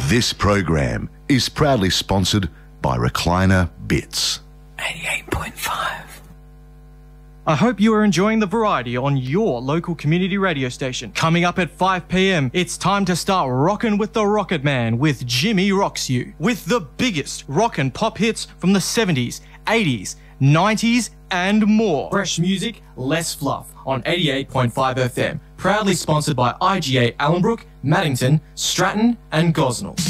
This program is proudly sponsored by Recliner Bits. 88.5. I hope you are enjoying the variety on your local community radio station. Coming up at 5 p.m, it's time to start rocking with the Rocket Man with Jimmy Rocks You, with the biggest rock and pop hits from the 70s, 80s, 90s and more. Fresh music, less fluff on 88.5 FM. Proudly sponsored by IGA Allenbrook, Maddington, Stratton and Gosnell.